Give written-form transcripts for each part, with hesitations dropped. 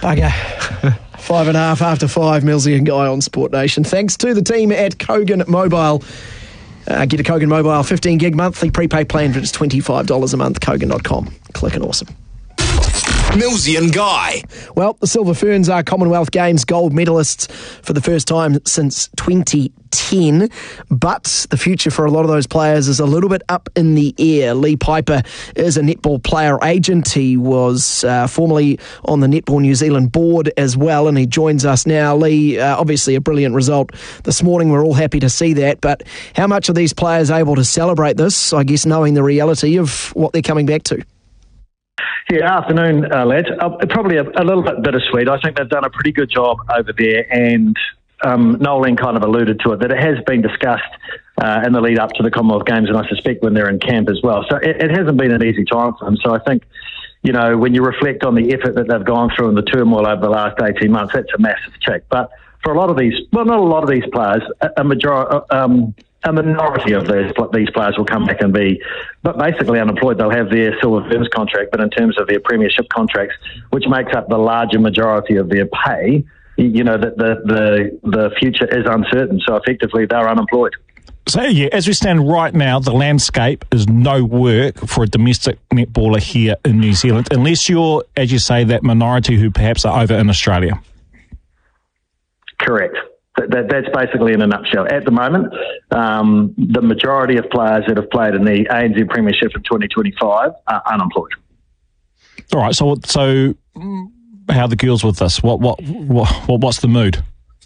Okay. 5.5 after 5, Millsy and Guy on Sport Nation. Thanks to the team at Kogan Mobile. Get a Kogan Mobile 15 gig monthly prepaid plan for just $25 a month. Kogan.com. Click and awesome. Millsy and Guy. Well, the Silver Ferns are Commonwealth Games gold medalists for the first time since 2010, but the future for a lot of those players is a little bit up in the air. Lee Piper is a netball player agent. He was formerly on the Netball New Zealand board as well, and he joins us now. Lee, obviously a brilliant result this morning. We're all happy to see that, but how much are these players able to celebrate this, I guess, knowing the reality of what they're coming back to? Yeah, afternoon, lads. Probably a little bit bittersweet. I think they've done a pretty good job over there, and Nolan kind of alluded to it, that it has been discussed in the lead up to the Commonwealth Games, and I suspect when they're in camp as well. So it hasn't been an easy time for them. So I think, you know, when you reflect on the effort that they've gone through and the turmoil over the last 18 months, that's a massive check. But for a lot of these, well, not a lot of these players, a minority of these players will come back and be basically unemployed. They'll have their Silver Ferns contract, but in terms of their premiership contracts, which makes up the larger majority of their pay, you know, that the future is uncertain. So effectively, they're unemployed. So, yeah, as we stand right now, the landscape is no work for a domestic netballer here in New Zealand, unless you're, as you say, that minority who perhaps are over in Australia. Correct. That's basically in a nutshell. At the moment, the majority of players that have played in the ANZ Premiership in 2025 are unemployed. All right. So how are the girls with this? What's the mood?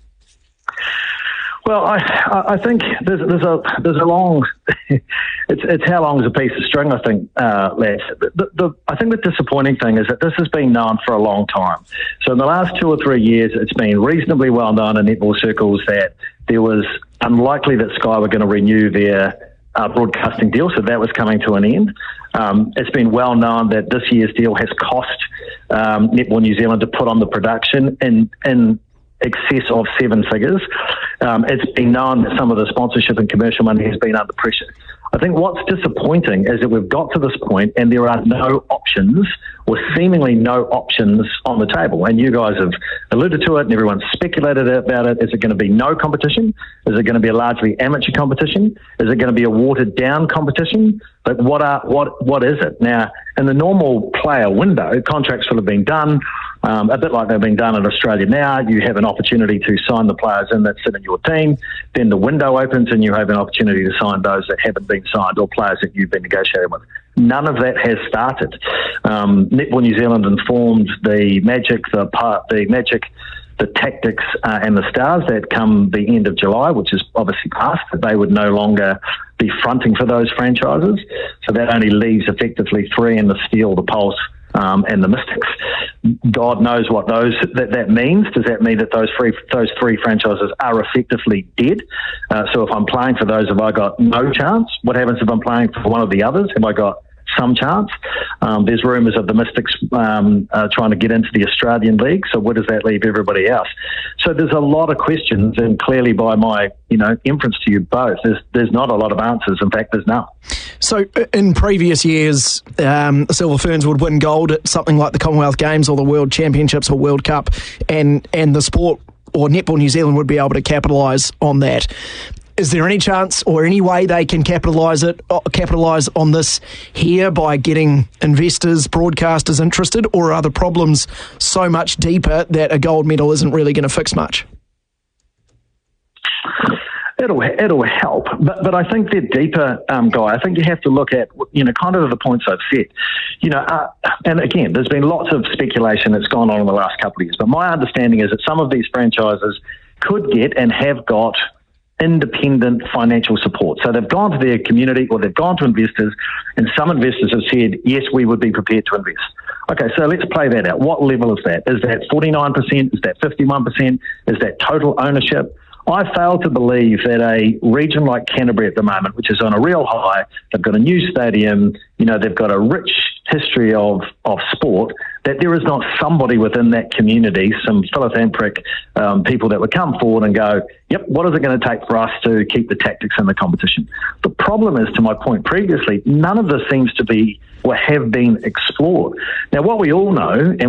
Well, I think there's a long. It's how long is a piece of string, I think, lads. I think the disappointing thing is that this has been known for a long time. So in the last 2 or 3 years, it's been reasonably well known in netball circles that there was unlikely that Sky were going to renew their broadcasting deal, so that was coming to an end. It's been well known that this year's deal has cost Netball New Zealand to put on the production in excess of 7 figures. It's been known that some of the sponsorship and commercial money has been under pressure. I think what's disappointing is that we've got to this point and there are no options, or seemingly no options, on the table. And you guys have alluded to it and everyone's speculated about it. Is it going to be no competition? Is it going to be a largely amateur competition? Is it going to be a watered down competition? But what is it? Now, in the normal player window, contracts will have been done, a bit like they've been done in Australia now. You have an opportunity to sign the players in that sit in your team. Then the window opens and you have an opportunity to sign those that haven't been signed or players that you've been negotiating with. None of that has started. Netball New Zealand informed the Magic, the Tactics and the Stars that come the end of July, which is obviously past, that they would no longer be fronting for those franchises. So that only leaves effectively 3 in the Steel, the Pulse, and the Mystics. God knows what that means. Does that mean that those three franchises are effectively dead? So if I'm playing for those, have I got no chance? What happens if I'm playing for one of the others? Have I got some chance? There's rumours of the Mystics trying to get into the Australian League. So where does that leave everybody else? So there's a lot of questions, and clearly by my inference to you both, there's not a lot of answers. In fact, there's none. So in previous years, the Silver Ferns would win gold at something like the Commonwealth Games or the World Championships or World Cup, and the sport or Netball New Zealand would be able to capitalise on that. Is there any chance or any way they can capitalise on this here by getting investors, broadcasters interested, or are the problems so much deeper that a gold medal isn't really going to fix much? It'll help, but I think they're deeper, Guy. I think you have to look at, kind of the points I've said. And again, there's been lots of speculation that's gone on in the last couple of years, but my understanding is that some of these franchises could get and have got independent financial support. So they've gone to their community or they've gone to investors, and some investors have said, yes, we would be prepared to invest. Okay, so let's play that out. What level is that? Is that 49%? Is that 51%? Is that total ownership? I fail to believe that a region like Canterbury at the moment, which is on a real high, they've got a new stadium, they've got a rich history of sport, that there is not somebody within that community, some philanthropic people that would come forward and go, yep, what is it going to take for us to keep the Tactics in the competition? The problem is, to my point previously, none of this seems to be or have been explored. Now, what we all know, and